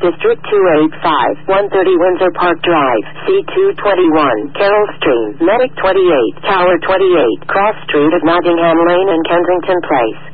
District 285, 130 Windsor Park Drive, C221, Carroll Stream, Medic 28, Tower 28, Cross Street of Nottingham Lane and Kensington Place.